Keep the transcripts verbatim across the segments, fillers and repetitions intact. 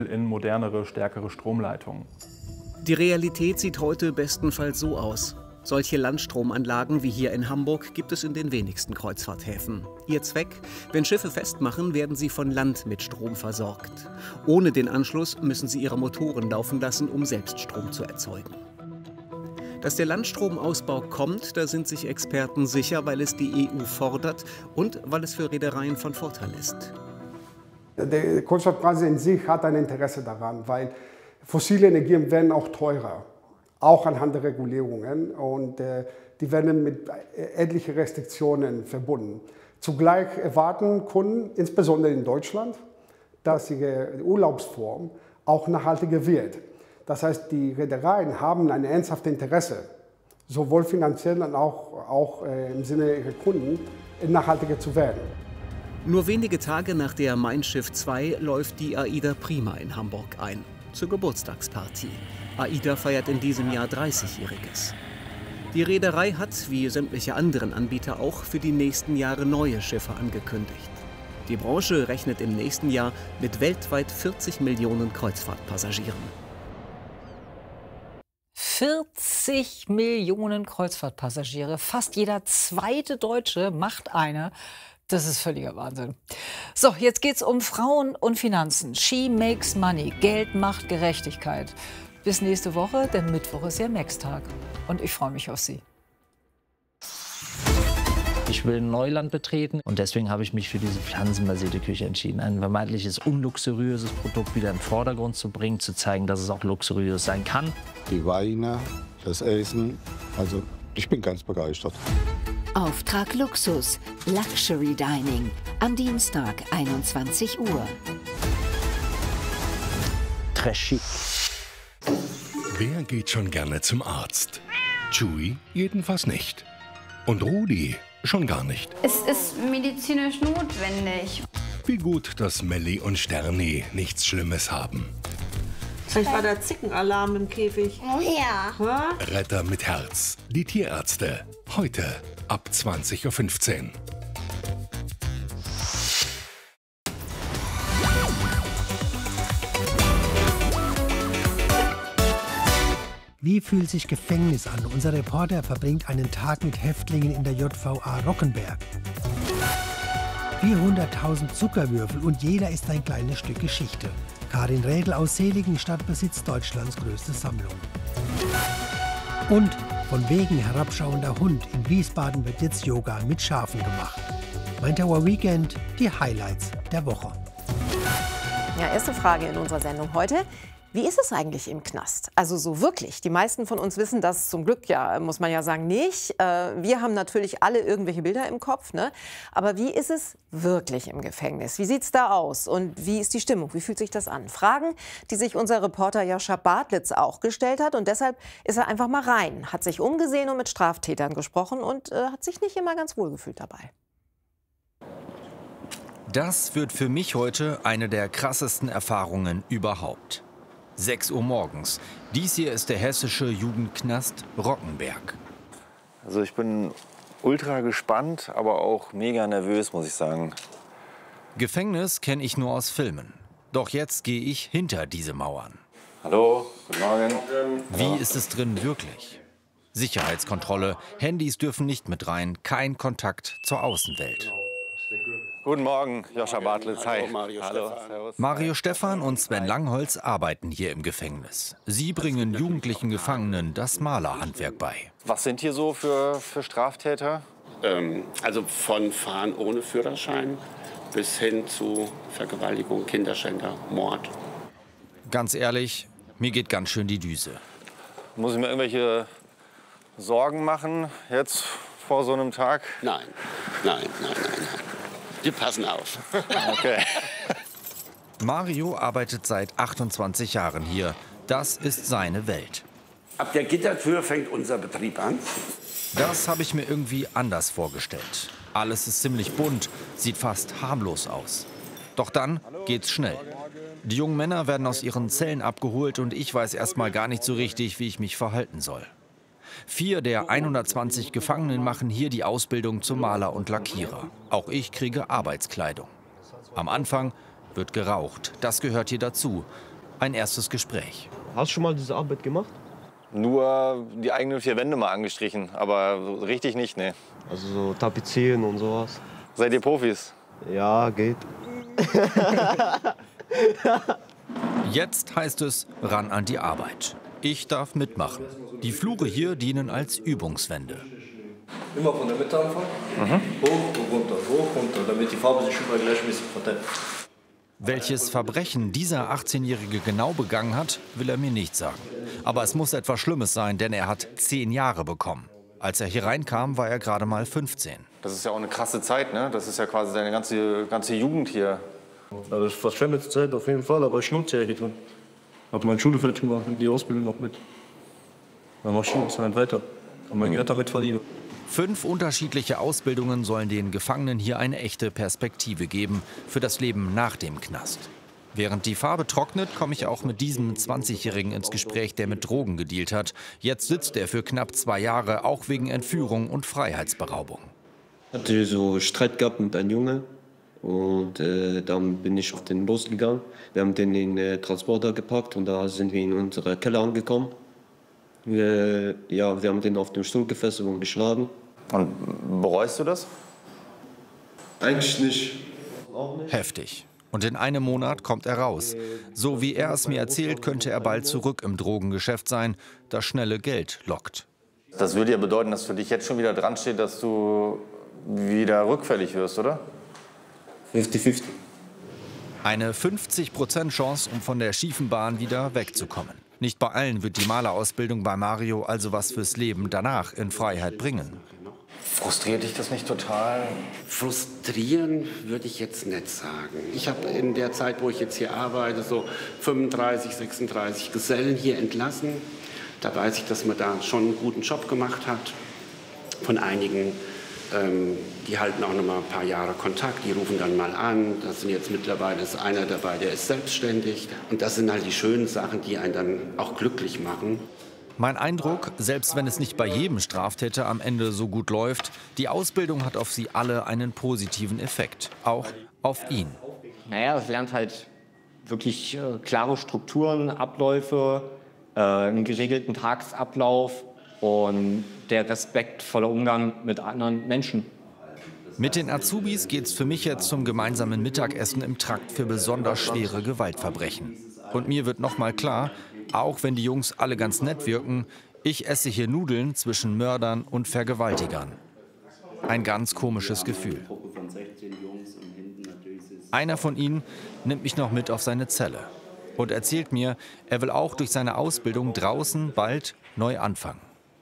In modernere, stärkere Stromleitungen. Die Realität sieht heute bestenfalls so aus. Solche Landstromanlagen wie hier in Hamburg gibt es in den wenigsten Kreuzfahrthäfen. Ihr Zweck: Wenn Schiffe festmachen, werden sie von Land mit Strom versorgt. Ohne den Anschluss müssen sie ihre Motoren laufen lassen, um selbst Strom zu erzeugen. Dass der Landstromausbau kommt, da sind sich Experten sicher, weil es die E U fordert und weil es für Reedereien von Vorteil ist. Die Kreuzfahrtbranche in sich hat ein Interesse daran, weil fossile Energien werden auch teurer, auch anhand der Regulierungen, und äh, die werden mit etlichen Restriktionen verbunden. Zugleich erwarten Kunden, insbesondere in Deutschland, dass ihre Urlaubsform auch nachhaltiger wird. Das heißt, die Reedereien haben ein ernsthaftes Interesse, sowohl finanziell als auch, auch äh, im Sinne ihrer Kunden, nachhaltiger zu werden. Nur wenige Tage nach der Mein Schiff zwei läuft die AIDA Prima in Hamburg ein. Zur Geburtstagsparty. AIDA feiert in diesem Jahr dreißigjähriges. Die Reederei hat, wie sämtliche anderen Anbieter auch, für die nächsten Jahre neue Schiffe angekündigt. Die Branche rechnet im nächsten Jahr mit weltweit vierzig Millionen Kreuzfahrtpassagieren. vierzig Millionen Kreuzfahrtpassagiere. Fast jeder zweite Deutsche macht eine. Das ist völliger Wahnsinn. So, jetzt geht's um Frauen und Finanzen. She makes money. Geld macht Gerechtigkeit. Bis nächste Woche, denn Mittwoch ist ja Max-Tag. Und ich freue mich auf Sie. Ich will Neuland betreten und deswegen habe ich mich für diese pflanzenbasierte Küche entschieden. Ein vermeintliches unluxuriöses Produkt wieder in den Vordergrund zu bringen, zu zeigen, dass es auch luxuriös sein kann. Die Weine, das Essen, also ich bin ganz begeistert. Auftrag Luxus, Luxury Dining, am Dienstag einundzwanzig Uhr. Trashig. Wer geht schon gerne zum Arzt? Chewie jedenfalls nicht. Und Rudi schon gar nicht. Es ist medizinisch notwendig. Wie gut, dass Melli und Sterni nichts Schlimmes haben. Vielleicht war der Zickenalarm im Käfig. Oh ja. Ha? Retter mit Herz. Die Tierärzte. Heute ab zwanzig Uhr fünfzehn. Wie fühlt sich Gefängnis an? Unser Reporter verbringt einen Tag mit Häftlingen in der J V A Rockenberg. vierhunderttausend Zuckerwürfel und jeder ist ein kleines Stück Geschichte. Karin Rädel aus Seligenstadt besitzt Deutschlands größte Sammlung. Und von wegen herabschauender Hund, in Wiesbaden wird jetzt Yoga mit Schafen gemacht. Mein Tower Weekend, die Highlights der Woche. Ja, erste Frage in unserer Sendung heute. Wie ist es eigentlich im Knast? Also so wirklich. Die meisten von uns wissen das zum Glück ja, muss man ja sagen, nicht. Wir haben natürlich alle irgendwelche Bilder im Kopf, ne? Aber wie ist es wirklich im Gefängnis? Wie sieht es da aus? Und wie ist die Stimmung? Wie fühlt sich das an? Fragen, die sich unser Reporter Joscha Bartlitz auch gestellt hat. Und deshalb ist er einfach mal rein, hat sich umgesehen und mit Straftätern gesprochen und äh, hat sich nicht immer ganz wohl gefühlt dabei. Das wird für mich heute eine der krassesten Erfahrungen überhaupt. sechs Uhr morgens. Dies hier ist der hessische Jugendknast Rockenberg. Also ich bin ultra gespannt, aber auch mega nervös, muss ich sagen. Gefängnis kenne ich nur aus Filmen. Doch jetzt gehe ich hinter diese Mauern. Hallo, guten Morgen. Wie ist es drin wirklich? Sicherheitskontrolle, Handys dürfen nicht mit rein, kein Kontakt zur Außenwelt. Guten Morgen, Joscha Bartlitz. Hi. Hallo, Mario Hallo, Stefan. servus. Mario Stefan und Sven Langholz arbeiten hier im Gefängnis. Sie bringen jugendlichen Gefangenen das Malerhandwerk bei. Was sind hier so für, für Straftäter? Ähm, also von Fahren ohne Führerschein bis hin zu Vergewaltigung, Kinderschänder, Mord. Ganz ehrlich, mir geht ganz schön die Düse. Muss ich mir irgendwelche Sorgen machen jetzt vor so einem Tag? Nein, nein, nein, nein, nein. Wir passen auf. Okay. Mario arbeitet seit achtundzwanzig Jahren hier. Das ist seine Welt. Ab der Gittertür fängt unser Betrieb an. Das habe ich mir irgendwie anders vorgestellt. Alles ist ziemlich bunt, sieht fast harmlos aus. Doch dann geht's schnell. Die jungen Männer werden aus ihren Zellen abgeholt und ich weiß erst mal gar nicht so richtig, wie ich mich verhalten soll. Vier der hundertzwanzig Gefangenen machen hier die Ausbildung zum Maler und Lackierer. Auch ich kriege Arbeitskleidung. Am Anfang wird geraucht, das gehört hier dazu. Ein erstes Gespräch. Hast du schon mal diese Arbeit gemacht? Nur die eigenen vier Wände mal angestrichen, aber so richtig nicht, ne. Also so tapezieren und sowas. Seid ihr Profis? Ja, geht. Jetzt heißt es ran an die Arbeit. Ich darf mitmachen. Die Flure hier dienen als Übungswände. Immer von der Mitte anfangen. Mhm. Hoch und runter, hoch, runter, damit die Farbe sich überall gleichmäßig verteilt. Welches Verbrechen dieser achtzehnjährige genau begangen hat, will er mir nicht sagen. Aber es muss etwas Schlimmes sein, denn er hat zehn Jahre bekommen. Als er hier reinkam, war er gerade mal fünfzehn. Das ist ja auch eine krasse Zeit, ne? Das ist ja quasi seine ganze, ganze Jugend hier. Ja, das ist verschwendete Zeit auf jeden Fall, aber ich nutze ja hier drin. Ich habe meine Schule fertig gemacht und die Ausbildung noch mit. Dann mach ich ein bisschen weiter. Und mein Geld damit verdienen. Fünf unterschiedliche Ausbildungen sollen den Gefangenen hier eine echte Perspektive geben für das Leben nach dem Knast. Während die Farbe trocknet, komme ich auch mit diesem zwanzigjährigen ins Gespräch, der mit Drogen gedealt hat. Jetzt sitzt er für knapp zwei Jahre, auch wegen Entführung und Freiheitsberaubung. Ich hatte so Streit gehabt mit einem Junge und äh, dann bin ich auf den losgegangen. Wir haben den in den Transporter gepackt und da sind wir in unsere Keller angekommen. Wir, ja, wir haben den auf dem Stuhl gefesselt und geschlagen. Und bereust du das? Eigentlich nicht. Heftig. Und in einem Monat kommt er raus. So wie er es mir erzählt, könnte er bald zurück im Drogengeschäft sein, das schnelle Geld lockt. Das würde ja bedeuten, dass für dich jetzt schon wieder dran steht, dass du wieder rückfällig wirst, oder? fünfzig fünfzig. Eine fünfzig Prozent Chance, um von der schiefen Bahn wieder wegzukommen. Nicht bei allen wird die Malerausbildung bei Mario also was fürs Leben danach in Freiheit bringen. Frustriert dich das nicht total? Frustrieren würde ich jetzt nicht sagen. Ich habe in der Zeit, wo ich jetzt hier arbeite, so fünfunddreißig, sechsunddreißig Gesellen hier entlassen. Da weiß ich, dass man da schon einen guten Job gemacht hat. Von einigen, ähm, die halten auch noch mal ein paar Jahre Kontakt, die rufen dann mal an. Da sind jetzt mittlerweile ist einer dabei, der ist selbstständig. Und das sind halt die schönen Sachen, die einen dann auch glücklich machen. Mein Eindruck, selbst wenn es nicht bei jedem Straftäter am Ende so gut läuft, die Ausbildung hat auf sie alle einen positiven Effekt, auch auf ihn. Naja, es lernt halt wirklich äh, klare Strukturen, Abläufe, äh, einen geregelten Tagesablauf und der respektvolle Umgang mit anderen Menschen. Mit den Azubis geht's für mich jetzt zum gemeinsamen Mittagessen im Trakt für besonders schwere Gewaltverbrechen. Und mir wird noch mal klar, auch wenn die Jungs alle ganz nett wirken, ich esse hier Nudeln zwischen Mördern und Vergewaltigern. Ein ganz komisches Gefühl. Einer von ihnen nimmt mich noch mit auf seine Zelle und erzählt mir, er will auch durch seine Ausbildung draußen bald neu anfangen.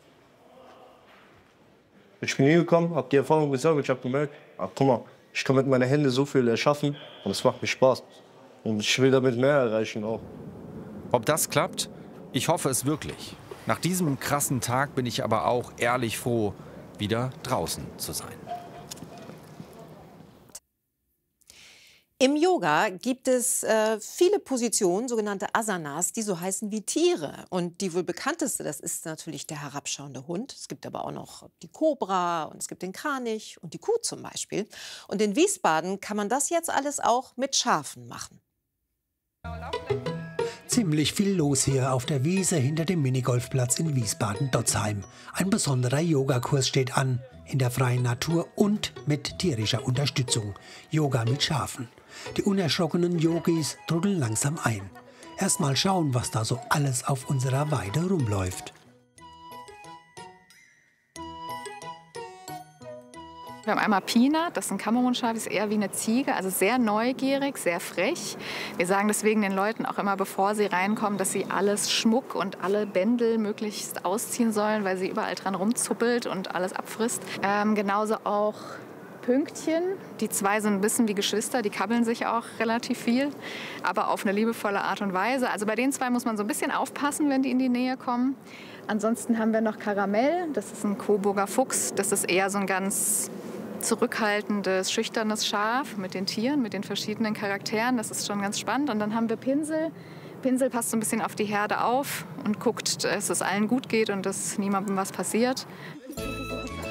Ich bin hier gekommen, habe die Erfahrung gesammelt, ich habe gemerkt, ach, guck mal, ich kann mit meinen Händen so viel erschaffen und es macht mir Spaß. Und ich will damit mehr erreichen auch. Ob das klappt? Ich hoffe es wirklich. Nach diesem krassen Tag bin ich aber auch ehrlich froh, wieder draußen zu sein. Im Yoga gibt es äh, viele Positionen, sogenannte Asanas, die so heißen wie Tiere. Und die wohl bekannteste, das ist natürlich der herabschauende Hund. Es gibt aber auch noch die Kobra und es gibt den Kranich und die Kuh zum Beispiel. Und in Wiesbaden kann man das jetzt alles auch mit Schafen machen. Ziemlich viel los hier auf der Wiese hinter dem Minigolfplatz in Wiesbaden-Dotzheim. Ein besonderer Yogakurs steht an, in der freien Natur und mit tierischer Unterstützung. Yoga mit Schafen. Die unerschrockenen Yogis trudeln langsam ein. Erst mal schauen, was da so alles auf unserer Weide rumläuft. Wir haben einmal Pina, das ist ein Kamerunschaf, ist eher wie eine Ziege, also sehr neugierig, sehr frech. Wir sagen deswegen den Leuten auch immer, bevor sie reinkommen, dass sie alles Schmuck und alle Bändel möglichst ausziehen sollen, weil sie überall dran rumzuppelt und alles abfrisst. Ähm, genauso auch Pünktchen. Die zwei sind ein bisschen wie Geschwister, die kabbeln sich auch relativ viel, aber auf eine liebevolle Art und Weise. Also bei den zwei muss man so ein bisschen aufpassen, wenn die in die Nähe kommen. Ansonsten haben wir noch Karamell, das ist ein Coburger Fuchs. Das ist eher so ein ganz zurückhaltendes, schüchternes Schaf mit den Tieren, mit den verschiedenen Charakteren. Das ist schon ganz spannend. Und dann haben wir Pinsel. Pinsel passt so ein bisschen auf die Herde auf und guckt, dass es allen gut geht und dass niemandem was passiert.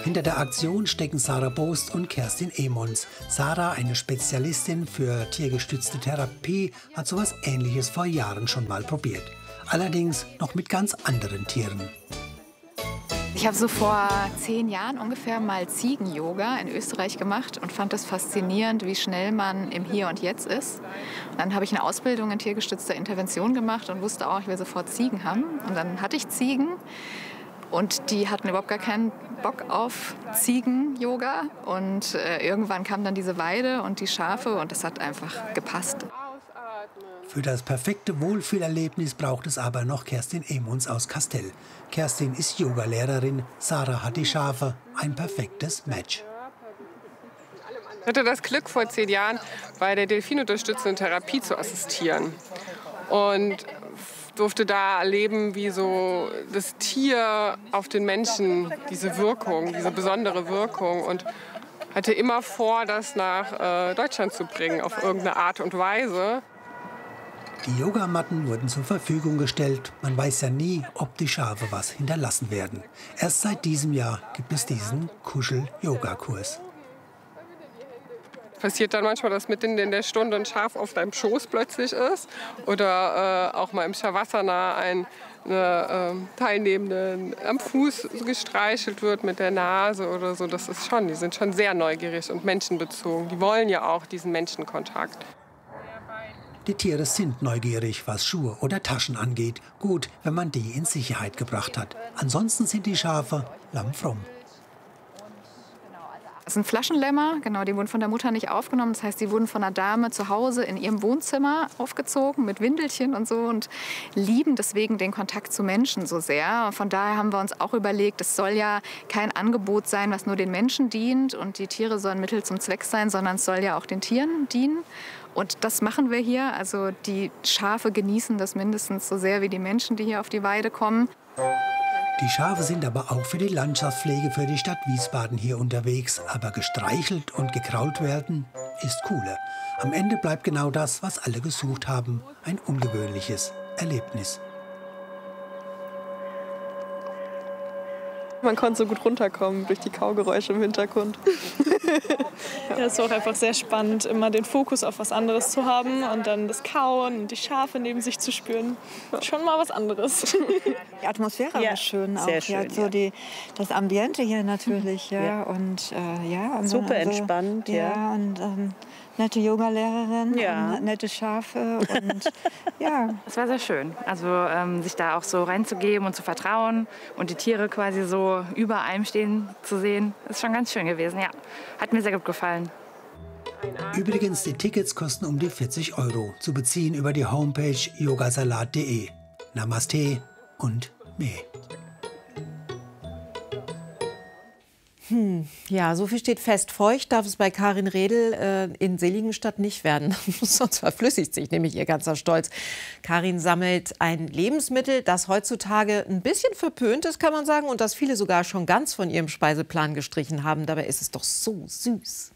Hinter der Aktion stecken Sarah Boost und Kerstin Emons. Sarah, eine Spezialistin für tiergestützte Therapie, hat sowas Ähnliches vor Jahren schon mal probiert. Allerdings noch mit ganz anderen Tieren. Ich habe so vor zehn Jahren ungefähr mal Ziegen-Yoga in Österreich gemacht und fand das faszinierend, wie schnell man im Hier und Jetzt ist. Und dann habe ich eine Ausbildung in tiergestützter Intervention gemacht und wusste auch, ich will sofort Ziegen haben. Und dann hatte ich Ziegen und die hatten überhaupt gar keinen Bock auf Ziegen-Yoga. Und äh, irgendwann kam dann diese Weide und die Schafe und das hat einfach gepasst. Für das perfekte Wohlfühlerlebnis braucht es aber noch Kerstin Emons aus Kastell. Kerstin ist Yogalehrerin, Sarah hat die Schafe. Ein perfektes Match. Ich hatte das Glück, vor zehn Jahren bei der delfinunterstützenden Therapie zu assistieren. Und durfte da erleben, wie so das Tier auf den Menschen, diese Wirkung, diese besondere Wirkung. Und hatte immer vor, das nach äh, Deutschland zu bringen, auf irgendeine Art und Weise. Die Yogamatten wurden zur Verfügung gestellt. Man weiß ja nie, ob die Schafe was hinterlassen werden. Erst seit diesem Jahr gibt es diesen Kuschel-Yoga-Kurs. Passiert dann manchmal, dass mitten in der Stunde ein Schaf auf deinem Schoß plötzlich ist. Oder äh, auch mal im Shavasana ein eine, äh, Teilnehmende am Fuß gestreichelt wird mit der Nase oder so. Das ist schon, die sind schon sehr neugierig und menschenbezogen. Die wollen ja auch diesen Menschenkontakt. Die Tiere sind neugierig, was Schuhe oder Taschen angeht. Gut, wenn man die in Sicherheit gebracht hat. Ansonsten sind die Schafe lammfromm. Das sind Flaschenlämmer, genau, die wurden von der Mutter nicht aufgenommen. Das heißt, die wurden von einer Dame zu Hause in ihrem Wohnzimmer aufgezogen mit Windelchen und so und lieben deswegen den Kontakt zu Menschen so sehr. Von daher haben wir uns auch überlegt, es soll ja kein Angebot sein, was nur den Menschen dient und die Tiere sollen Mittel zum Zweck sein, sondern es soll ja auch den Tieren dienen. Und das machen wir hier. Also die Schafe genießen das mindestens so sehr wie die Menschen, die hier auf die Weide kommen. Die Schafe sind aber auch für die Landschaftspflege für die Stadt Wiesbaden hier unterwegs. Aber gestreichelt und gekrault werden ist cooler. Am Ende bleibt genau das, was alle gesucht haben. Ein ungewöhnliches Erlebnis. Man konnte so gut runterkommen durch die Kaugeräusche im Hintergrund. Ja, es ist auch einfach sehr spannend, immer den Fokus auf was anderes zu haben und dann das Kauen und die Schafe neben sich zu spüren. Schon mal was anderes. Die Atmosphäre ja, war schön auch. sehr schön, ja, so ja. die, das Ambiente hier natürlich. Ja. Ja. Und, äh, ja, und Super also, entspannt. Ja, Ja. und ähm, nette Yogalehrerin, Ja. und nette Schafe. Und, ja. Es war sehr schön, also ähm, sich da auch so reinzugeben und zu vertrauen und die Tiere quasi so über einem stehen zu sehen, ist schon ganz schön gewesen. Ja, hat mir sehr gut gefallen. Übrigens, die Tickets kosten um die vierzig Euro. Zu beziehen über die Homepage yogasalat punkt de. Namaste und Meh. Hm, ja, so viel steht fest. Feucht darf es bei Karin Redl äh, in Seligenstadt nicht werden. Sonst verflüssigt sich nämlich ihr ganzer Stolz. Karin sammelt ein Lebensmittel, das heutzutage ein bisschen verpönt ist, kann man sagen, und das viele sogar schon ganz von ihrem Speiseplan gestrichen haben. Dabei ist es doch so süß.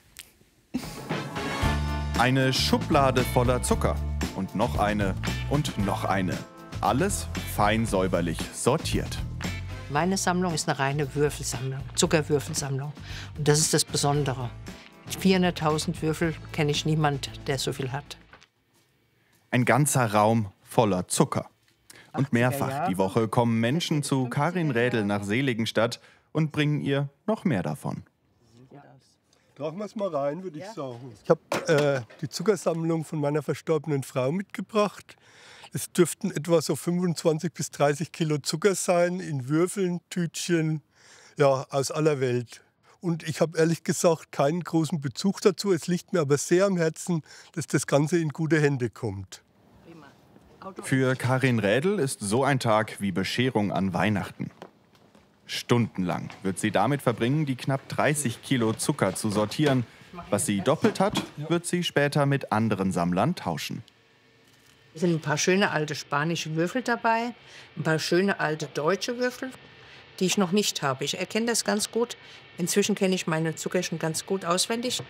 Eine Schublade voller Zucker und noch eine und noch eine. Alles fein säuberlich sortiert. Meine Sammlung ist eine reine Würfelsammlung, Zuckerwürfelsammlung. Und das ist das Besondere. Mit vierhunderttausend Würfel kenne ich niemand, der so viel hat. Ein ganzer Raum voller Zucker. Und mehrfach die Woche kommen Menschen zu Karin Redl nach Seligenstadt und bringen ihr noch mehr davon. Tragen wir es mal rein, würde ich sagen. Ich habe äh, die Zuckersammlung von meiner verstorbenen Frau mitgebracht. Es dürften etwa so fünfundzwanzig bis dreißig Kilo Zucker sein, in Würfeln, Tütchen, ja, aus aller Welt. Und ich habe ehrlich gesagt keinen großen Bezug dazu. Es liegt mir aber sehr am Herzen, dass das Ganze in gute Hände kommt. Für Karin Redl ist so ein Tag wie Bescherung an Weihnachten. Stundenlang wird sie damit verbringen, die knapp dreißig Kilo Zucker zu sortieren. Was sie doppelt hat, wird sie später mit anderen Sammlern tauschen. Es sind ein paar schöne alte spanische Würfel dabei, ein paar schöne alte deutsche Würfel, die ich noch nicht habe. Ich erkenne das ganz gut. Inzwischen kenne ich meine Zucker schon ganz gut auswendig.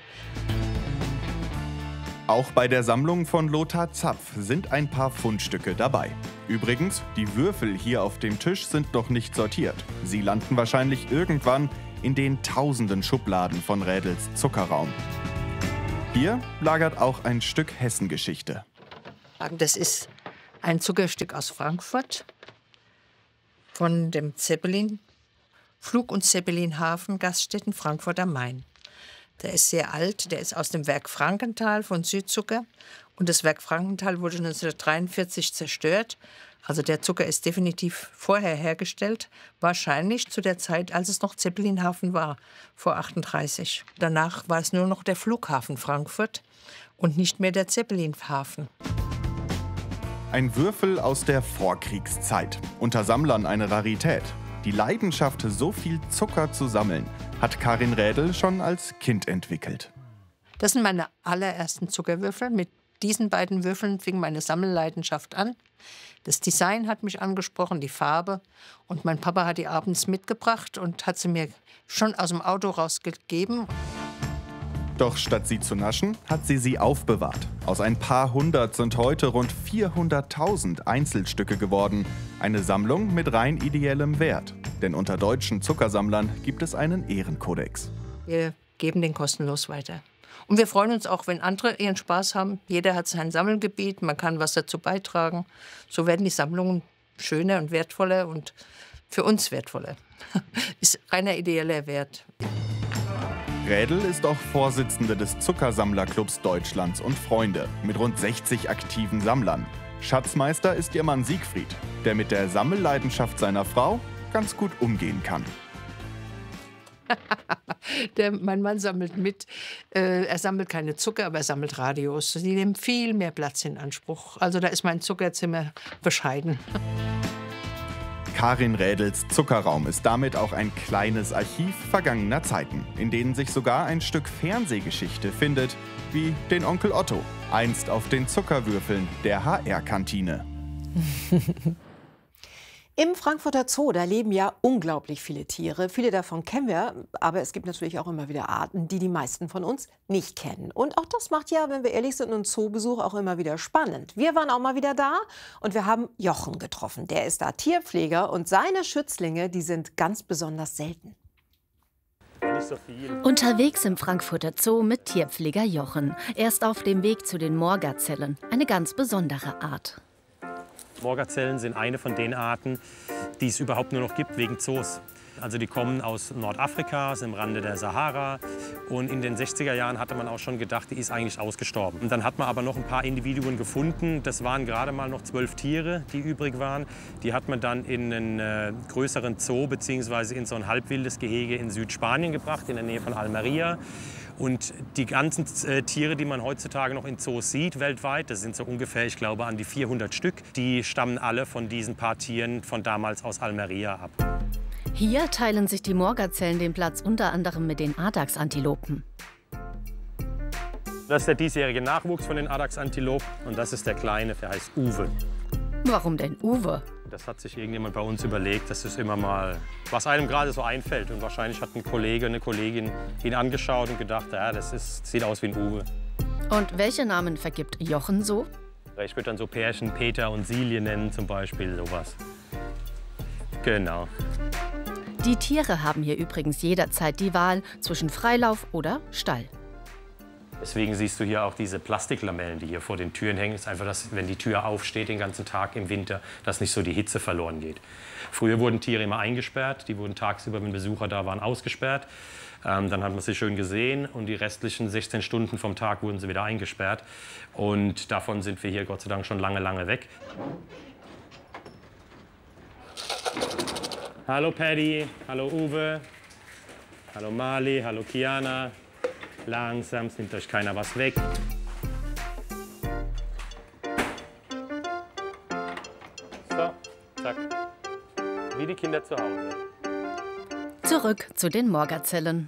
Auch bei der Sammlung von Lothar Zapf sind ein paar Fundstücke dabei. Übrigens, die Würfel hier auf dem Tisch sind noch nicht sortiert. Sie landen wahrscheinlich irgendwann in den tausenden Schubladen von Rädels Zuckerraum. Hier lagert auch ein Stück Hessengeschichte. Das ist ein Zuckerstück aus Frankfurt von dem Zeppelin, Flug- und Zeppelinhafen Gaststätten Frankfurt am Main. Der ist sehr alt, der ist aus dem Werk Frankenthal von Südzucker. Und das Werk Frankenthal wurde neunzehnhundertdreiundvierzig zerstört. Also der Zucker ist definitiv vorher hergestellt, wahrscheinlich zu der Zeit, als es noch Zeppelinhafen war, vor achtunddreißig. Danach war es nur noch der Flughafen Frankfurt und nicht mehr der Zeppelinhafen. Ein Würfel aus der Vorkriegszeit. Unter Sammlern eine Rarität. Die Leidenschaft, so viel Zucker zu sammeln, hat Karin Rädel schon als Kind entwickelt. Das sind meine allerersten Zuckerwürfel. Mit diesen beiden Würfeln fing meine Sammelleidenschaft an. Das Design hat mich angesprochen, die Farbe. Und mein Papa hat die abends mitgebracht und hat sie mir schon aus dem Auto rausgegeben. Doch statt sie zu naschen, hat sie sie aufbewahrt. Aus ein paar hundert sind heute rund vierhunderttausend Einzelstücke geworden. Eine Sammlung mit rein ideellem Wert. Denn unter deutschen Zuckersammlern gibt es einen Ehrenkodex. Wir geben den kostenlos weiter. Und wir freuen uns auch, wenn andere ihren Spaß haben. Jeder hat sein Sammelgebiet, man kann was dazu beitragen. So werden die Sammlungen schöner und wertvoller und für uns wertvoller. Ist reiner ideeller Wert. Rädel ist auch Vorsitzende des Zuckersammlerclubs Deutschlands und Freunde mit rund sechzig aktiven Sammlern. Schatzmeister ist ihr Mann Siegfried, der mit der Sammelleidenschaft seiner Frau ganz gut umgehen kann. Der, mein Mann sammelt mit. Äh, er sammelt keine Zucker, aber er sammelt Radios. Die nehmen viel mehr Platz in Anspruch. Also da ist mein Zuckerzimmer bescheiden. Karin Rädels Zuckerraum ist damit auch ein kleines Archiv vergangener Zeiten, in denen sich sogar ein Stück Fernsehgeschichte findet, wie den Onkel Otto, einst auf den Zuckerwürfeln der H R-Kantine. Im Frankfurter Zoo, da leben ja unglaublich viele Tiere. Viele davon kennen wir, aber es gibt natürlich auch immer wieder Arten, die die meisten von uns nicht kennen. Und auch das macht ja, wenn wir ehrlich sind, einen Zoobesuch auch immer wieder spannend. Wir waren auch mal wieder da und wir haben Jochen getroffen. Der ist da Tierpfleger und seine Schützlinge, die sind ganz besonders selten. Unterwegs im Frankfurter Zoo mit Tierpfleger Jochen. Er ist auf dem Weg zu den Moorgazellen, eine ganz besondere Art. Moorgazellen sind eine von den Arten, die es überhaupt nur noch gibt wegen Zoos. Also die kommen aus Nordafrika, sind am Rande der Sahara. Und in den sechziger Jahren hatte man auch schon gedacht, die ist eigentlich ausgestorben. Und dann hat man aber noch ein paar Individuen gefunden. Das waren gerade mal noch zwölf Tiere, die übrig waren. Die hat man dann in einen äh, größeren Zoo bzw. in so ein halbwildes Gehege in Südspanien gebracht, in der Nähe von Almeria. Und die ganzen äh, Tiere, die man heutzutage noch in Zoos sieht, weltweit, das sind so ungefähr, ich glaube, an die vierhundert Stück, die stammen alle von diesen paar Tieren von damals aus Almeria ab. Hier teilen sich die Moorgazellen den Platz unter anderem mit den Adax-Antilopen. Das ist der diesjährige Nachwuchs von den Adax-Antilopen und das ist der kleine, der heißt Uwe. Warum denn Uwe? Das hat sich irgendjemand bei uns überlegt, das ist immer mal, was einem gerade so einfällt. Und wahrscheinlich hat ein Kollege, eine Kollegin ihn angeschaut und gedacht, ja, das ist, sieht aus wie ein Uwe. Und welche Namen vergibt Jochen so? Ich würde dann so Pärchen Peter und Silje nennen zum Beispiel, sowas. Genau. Die Tiere haben hier übrigens jederzeit die Wahl zwischen Freilauf oder Stall. Deswegen siehst du hier auch diese Plastiklamellen, die hier vor den Türen hängen. Das ist einfach, dass, wenn die Tür aufsteht den ganzen Tag im Winter, dass nicht so die Hitze verloren geht. Früher wurden Tiere immer eingesperrt. Die wurden tagsüber, wenn Besucher da waren, ausgesperrt. Ähm, dann hat man sie schön gesehen und die restlichen sechzehn Stunden vom Tag wurden sie wieder eingesperrt. Und davon sind wir hier Gott sei Dank schon lange, lange weg. Hallo Paddy, hallo Uwe, hallo Mali, hallo Kiana. Langsam, es nimmt euch keiner was weg. So, zack. Wie die Kinder zu Hause. Zurück zu den Moorgazellen.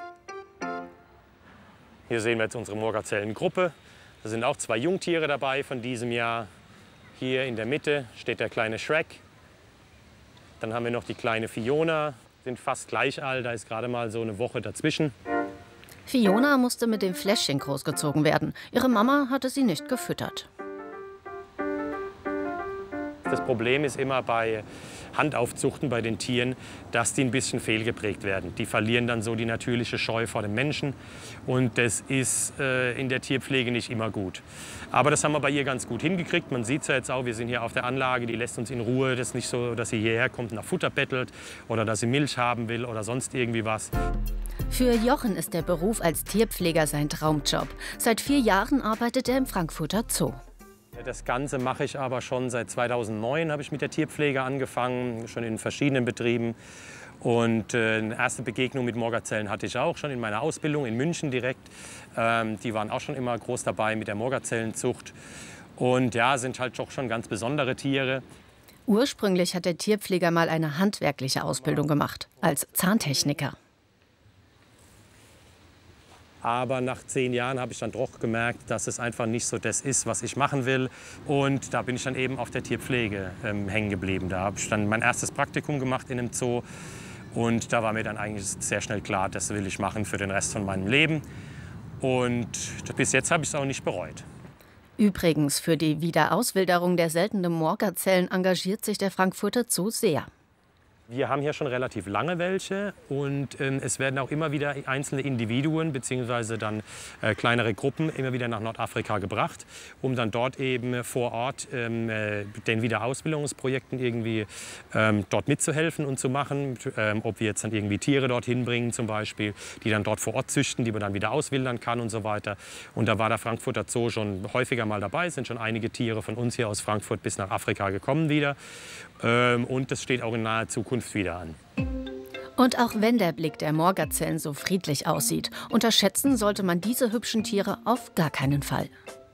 Hier sehen wir jetzt unsere Moorgazellengruppe. Da sind auch zwei Jungtiere dabei von diesem Jahr. Hier in der Mitte steht der kleine Shrek. Dann haben wir noch die kleine Fiona. Sind fast gleich alt, da ist gerade mal so eine Woche dazwischen. Fiona musste mit dem Fläschchen großgezogen werden. Ihre Mama hatte sie nicht gefüttert. Das Problem ist immer bei Handaufzuchten bei den Tieren, dass die ein bisschen fehlgeprägt werden. Die verlieren dann so die natürliche Scheu vor dem Menschen und das ist äh, in der Tierpflege nicht immer gut. Aber das haben wir bei ihr ganz gut hingekriegt. Man sieht es ja jetzt auch, wir sind hier auf der Anlage, die lässt uns in Ruhe. Das ist nicht so, dass sie hierher kommt und nach Futter bettelt oder dass sie Milch haben will oder sonst irgendwie was. Für Jochen ist der Beruf als Tierpfleger sein Traumjob. Seit vier Jahren arbeitet er im Frankfurter Zoo. Das Ganze mache ich aber schon seit zweitausendneun, habe ich mit der Tierpflege angefangen, schon in verschiedenen Betrieben. Und äh, eine erste Begegnung mit Morgazellen hatte ich auch schon in meiner Ausbildung in München direkt. Ähm, die waren auch schon immer groß dabei mit der Morgazellenzucht. Und ja, sind halt doch schon ganz besondere Tiere. Ursprünglich hat der Tierpfleger mal eine handwerkliche Ausbildung gemacht, als Zahntechniker. Aber nach zehn Jahren habe ich dann doch gemerkt, dass es einfach nicht so das ist, was ich machen will. Und da bin ich dann eben auf der Tierpflege ähm, hängen geblieben. Da habe ich dann mein erstes Praktikum gemacht in einem Zoo. Und da war mir dann eigentlich sehr schnell klar, das will ich machen für den Rest von meinem Leben. Und bis jetzt habe ich es auch nicht bereut. Übrigens, für die Wiederauswilderung der seltenen Morgazellen engagiert sich der Frankfurter Zoo sehr. Wir haben hier schon relativ lange welche und ähm, es werden auch immer wieder einzelne Individuen bzw. dann äh, kleinere Gruppen immer wieder nach Nordafrika gebracht, um dann dort eben vor Ort ähm, äh, den Wiederausbildungsprojekten irgendwie ähm, dort mitzuhelfen und zu machen. Ähm, ob wir jetzt dann irgendwie Tiere dorthin bringen zum Beispiel, die dann dort vor Ort züchten, die man dann wieder auswildern kann und so weiter. Und da war der Frankfurter Zoo schon häufiger mal dabei, es sind schon einige Tiere von uns hier aus Frankfurt bis nach Afrika gekommen wieder. Ähm, und das steht auch in naher Zukunft wieder an. Und auch wenn der Blick der Morgazellen so friedlich aussieht, unterschätzen sollte man diese hübschen Tiere auf gar keinen Fall.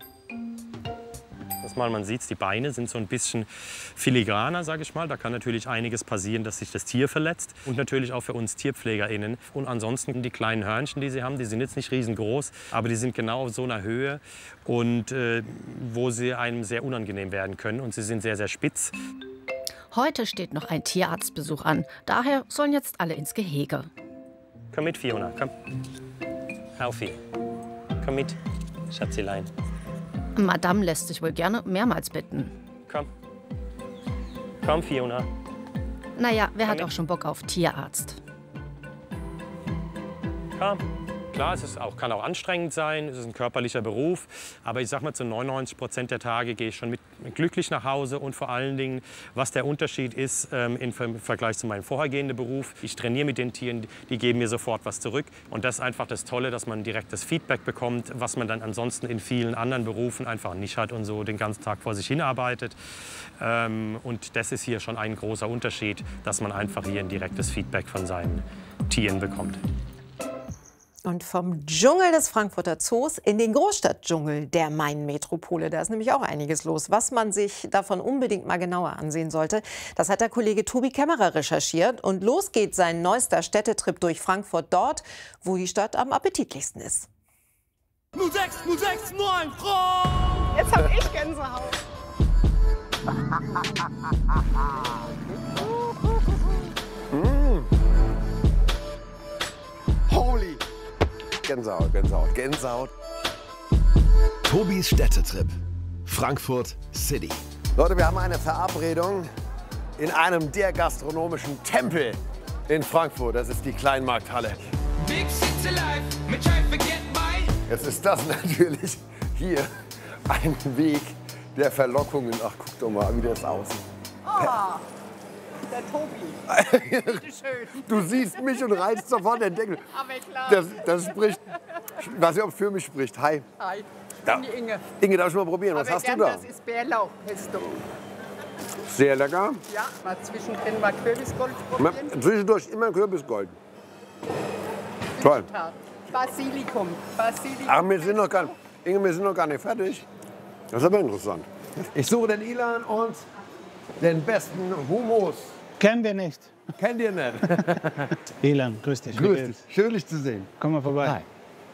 Das mal, man sieht, die Beine sind so ein bisschen filigraner, sage ich mal. Da kann natürlich einiges passieren, dass sich das Tier verletzt. Und natürlich auch für uns TierpflegerInnen. Und ansonsten die kleinen Hörnchen, die sie haben, die sind jetzt nicht riesengroß, aber die sind genau auf so einer Höhe, und, äh, wo sie einem sehr unangenehm werden können. Und sie sind sehr, sehr spitz. Heute steht noch ein Tierarztbesuch an. Daher sollen jetzt alle ins Gehege. Komm mit, Fiona, komm. Aufi, komm mit, Schatzilein. Madame lässt sich wohl gerne mehrmals bitten. Komm. Komm, Fiona. Naja, wer hat auch schon Bock auf Tierarzt? Komm. Klar, es ist auch, kann auch anstrengend sein, es ist ein körperlicher Beruf, aber ich sag mal, zu neunundneunzig Prozent der Tage gehe ich schon mit, glücklich nach Hause. Und vor allen Dingen, was der Unterschied ist ähm, im Vergleich zu meinem vorhergehenden Beruf: Ich trainiere mit den Tieren, die geben mir sofort was zurück. Und das ist einfach das Tolle, dass man direkt das Feedback bekommt, was man dann ansonsten in vielen anderen Berufen einfach nicht hat und so den ganzen Tag vor sich hinarbeitet. Ähm, und das ist hier schon ein großer Unterschied, dass man einfach hier ein direktes Feedback von seinen Tieren bekommt. Und vom Dschungel des Frankfurter Zoos in den Großstadtdschungel der Main-Metropole. Da ist nämlich auch einiges los, was man sich davon unbedingt mal genauer ansehen sollte. Das hat der Kollege Tobi Kämmerer recherchiert. Und los geht sein neuester Städtetrip durch Frankfurt, dort, wo die Stadt am appetitlichsten ist. null sechs, null sechs, neun, Frau! Jetzt hab ich Gänsehaut. mm. Holy! Gänsehaut, Gänsehaut, Gänsehaut. Tobis Städtetrip. Frankfurt City. Leute, wir haben eine Verabredung in einem der gastronomischen Tempel in Frankfurt. Das ist die Kleinmarkthalle. Jetzt ist das natürlich hier ein Weg der Verlockungen. Ach, guck doch mal, wie das aussieht. Oh, der Tobi. Bitte schön. Du siehst mich und reißt sofort den Deckel. Aber klar. Das, das spricht, ich weiß nicht, ob es für mich spricht. Hi. Hi, ich Ja. bin die Inge. Inge, darf ich mal probieren? Was Aber hast gern, du da? Das ist Bärlauchpesto. Sehr lecker. Ja, mal zwischendrin mal Kürbisgold probieren. Zwischendurch immer Kürbisgold. Toll. Basilikum. Basilikum. Ach, wir sind noch gar nicht, Inge, wir sind noch gar nicht fertig. Das ist aber interessant. Ich suche den Ilan und den besten Hummus. Kennen wir nicht. Kennt ihr nicht? Ilan, grüß dich. Grüß dich. Schön, dich zu sehen. Komm mal vorbei. Hi.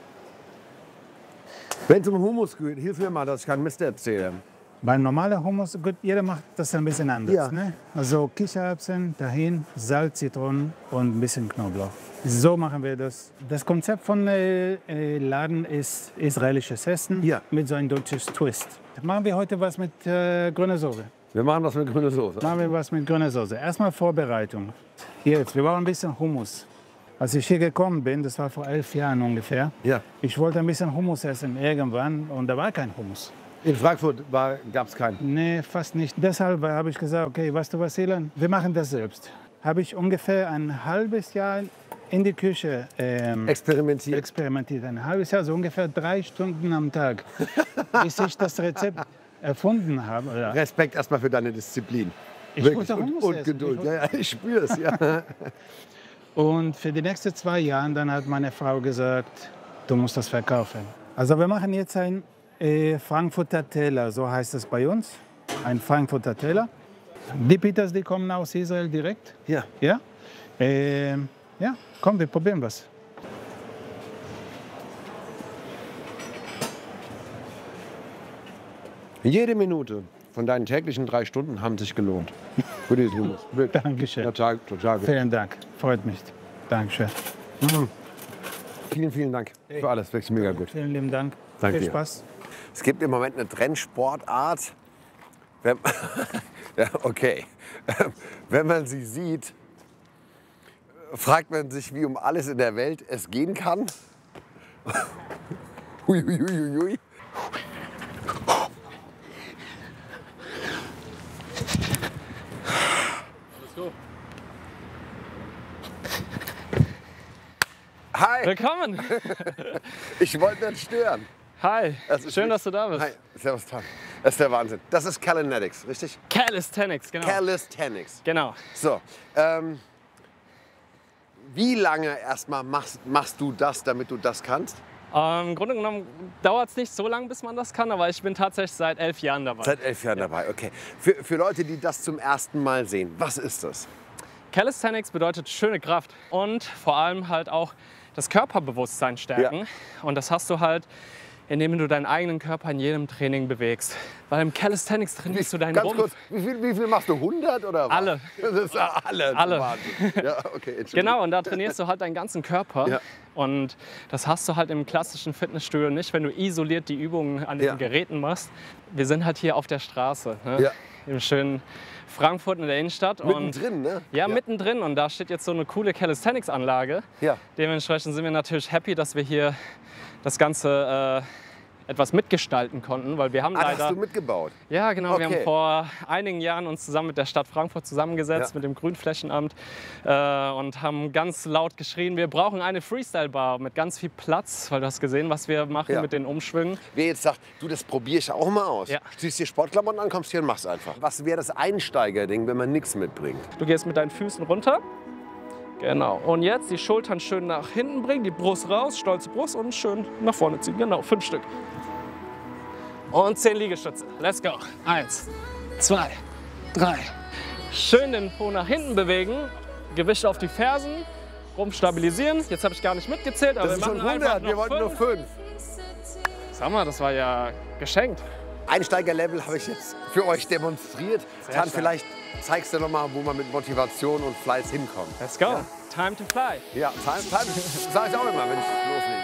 Wenn es um Hummus geht, hilf mir mal, dass ich keinen Mist erzähle. Bei normaler Hummus, gut, jeder macht das ein bisschen anders. Ja. Ne? Also Kichererbsen, Tahin, Salz, Zitronen und ein bisschen Knoblauch. So machen wir das. Das Konzept von äh, Laden ist israelisches Essen ja. mit so einem deutsches Twist. Machen wir heute was mit äh, grüner Soße. Wir machen das mit grüner Soße. Machen wir was mit grüner Soße. Erstmal Vorbereitung. Jetzt, wir brauchen ein bisschen Hummus. Als ich hier gekommen bin, das war vor elf Jahren ungefähr, ja. ich wollte ein bisschen Hummus essen irgendwann und da war kein Hummus. In Frankfurt gab es keinen? Nee, fast nicht. Deshalb habe ich gesagt, okay, weißt du was, Ilan, wir machen das selbst. Habe ich ungefähr ein halbes Jahr in die Küche ähm, experimentiert. experimentiert. Ein halbes Jahr, so ungefähr drei Stunden am Tag, bis ich das Rezept erfunden habe. Oder? Respekt erstmal für deine Disziplin. Ich Wirklich. wollte Hummus und, und essen. Geduld. Ich Ja, ja, ich spüre es, ja. Und für die nächsten zwei Jahre dann hat meine Frau gesagt, du musst das verkaufen. Also wir machen jetzt ein äh, Frankfurter Teller, so heißt es bei uns. Ein Frankfurter Teller. Die Pitas, die kommen aus Israel direkt. Ja. Ja? Ähm, ja, komm, wir probieren was. Jede Minute von deinen täglichen drei Stunden haben sich gelohnt. Für diesen Hummus. Wirklich. Dankeschön. Total, total gut. Vielen Dank, freut mich. Dankeschön. Mhm. Vielen, vielen Dank für alles. Wirklich mega gut. Vielen lieben Dank. Danke Viel dir. Spaß. Es gibt im Moment eine Trendsportart. Wenn, ja, okay. Wenn man sie sieht, fragt man sich, wie um alles in der Welt es gehen kann. Hui, hui, hui, hui. Hi. Willkommen. Ich wollte nicht stören. Hi. Das ist Schön, nicht- dass du da bist. Hi. Servus, Tom. Das ist der Wahnsinn. Das ist Calisthenics, richtig? Calisthenics, genau. Calisthenics. Genau. So, ähm, wie lange erstmal machst, machst du das, damit du das kannst? Ähm, Im Grunde genommen dauert es nicht so lange, bis man das kann, aber ich bin tatsächlich seit elf Jahren dabei. Seit elf Jahren dabei, okay. Für, für Leute, die das zum ersten Mal sehen, was ist das? Calisthenics bedeutet schöne Kraft und vor allem halt auch das Körperbewusstsein stärken. Ja. Und das hast du halt, indem du deinen eigenen Körper in jedem Training bewegst. Weil im Calisthenics trainierst du deinen Ganz Rumpf. kurz, wie viel, wie viel machst du? hundert oder was? Alle. Das ist ja alle. Alle. Wahnsinn. Ja, okay, Entschuldigung. Genau, und da trainierst du halt deinen ganzen Körper. Ja. Und das hast du halt im klassischen Fitnessstudio nicht, wenn du isoliert die Übungen an den Ja. Geräten machst. Wir sind halt hier auf der Straße, ne? Ja. Im schönen Frankfurt in der Innenstadt. Mittendrin, und, ne? Ja, Ja. mittendrin. Und da steht jetzt so eine coole Calisthenics-Anlage. Ja. Dementsprechend sind wir natürlich happy, dass wir hier das Ganze äh, etwas mitgestalten konnten, weil wir haben Ah, das leider... hast du mitgebaut? Ja, genau. Wir Okay. haben vor einigen Jahren uns zusammen mit der Stadt Frankfurt zusammengesetzt, Ja. mit dem Grünflächenamt äh, und haben ganz laut geschrien, wir brauchen eine Freestyle-Bar mit ganz viel Platz, weil du hast gesehen, was wir machen Ja. mit den Umschwüngen. Wer jetzt sagt, du, das probiere ich auch mal aus. Ja. Ziehst dir Sportklamotten an, kommst hier und machst einfach. Was wäre das Einsteigerding, wenn man nichts mitbringt? Du gehst mit deinen Füßen runter. Genau. Und jetzt die Schultern schön nach hinten bringen, die Brust raus, stolze Brust und schön nach vorne ziehen. Genau, fünf Stück. Und zehn Liegestütze. Let's go. Eins, zwei, drei. Schön den Po nach hinten bewegen. Gewicht auf die Fersen. Rumpf stabilisieren. Jetzt habe ich gar nicht mitgezählt, aber Das wir ist schon machen einfach hundert, wir noch wollten nur fünf. fünf. Sag mal, das war ja geschenkt. Einsteigerlevel habe ich jetzt für euch demonstriert. Sehr Dann stark. vielleicht zeigst du noch mal, wo man mit Motivation und Fleiß hinkommt. Let's go. Time to fly. Ja, time, time. Sag ich auch immer, wenn ich loslege.